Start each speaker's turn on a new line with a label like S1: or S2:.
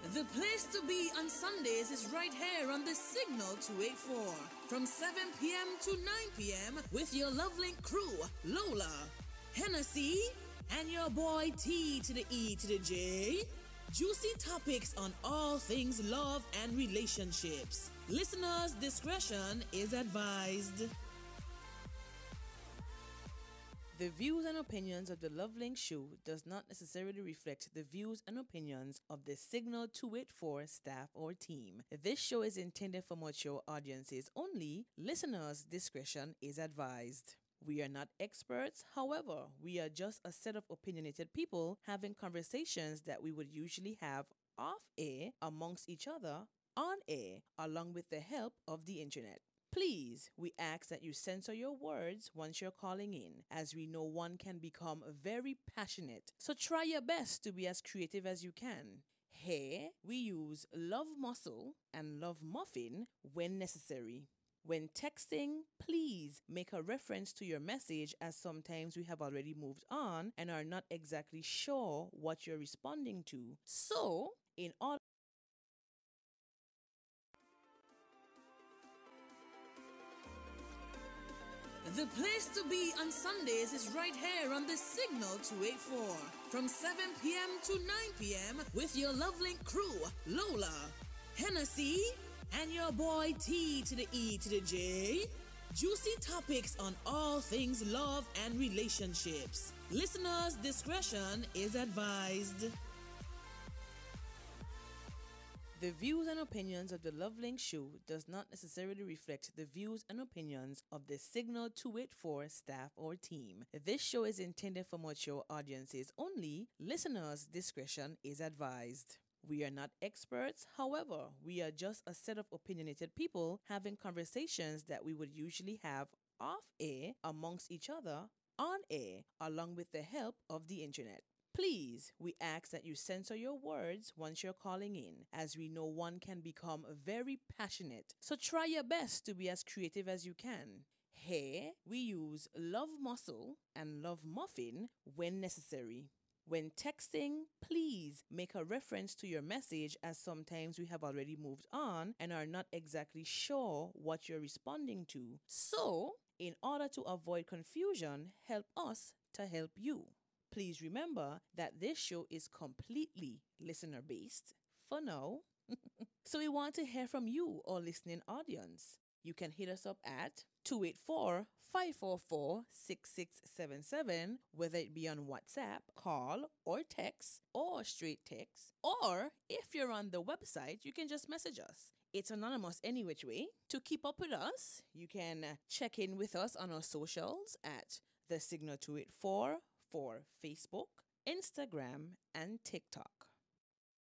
S1: The place to be on Sundays is right here on the Signal 284 from 7 p.m. to 9 p.m. with your Lovelink crew, Lola, Hennessy, and your boy T to the E to the J. Juicy topics on all things love and relationships. Listeners' discretion is advised. The views and opinions of the Lovelink Show does not necessarily reflect the views and opinions of the Signal 284 staff or team. This show is intended for mature audiences only. Listeners' discretion is advised. We are not experts, however, we are just a set of opinionated people having conversations that we would usually have off air amongst each other on air, along with the help of the internet. Please, we ask that you censor your words once you're calling in, as we know one can become very passionate. So try your best to be as creative as you can. Here, we use love muscle and love muffin when necessary. When texting, please make a reference to your message, as sometimes we have already moved on and are not exactly sure what you're responding to. So, in order
S2: The place to be on Sundays is right here on the Signal 284 from 7 p.m. to 9 p.m. with your Lovelink crew, Lola, Hennessy, and your boy T to the E to the J. Juicy topics on all things love and relationships. Listeners' discretion is advised.
S1: The views and opinions of the Lovelink Show does not necessarily reflect the views and opinions of the Signal 284 staff or team. This show is intended for mature audiences only. Listeners' discretion is advised. We are not experts, however, we are just a set of opinionated people having conversations that we would usually have off air amongst each other on air, along with the help of the internet. Please, we ask that you censor your words once you're calling in, as we know one can become very passionate. So try your best to be as creative as you can. Here, we use love muscle and love muffin when necessary. When texting, please make a reference to your message, as sometimes we have already moved on and are not exactly sure what you're responding to. So, in order to avoid confusion, help us to help you. Please remember that this show is completely listener-based for now. So we want to hear from you, our listening audience. You can hit us up at 284-544-6677, whether it be on WhatsApp, call, or text, or straight text. Or if you're on the website, you can just message us. It's anonymous any which way. To keep up with us, you can check in with us on our socials at The Signal 284 for Facebook, Instagram, and TikTok.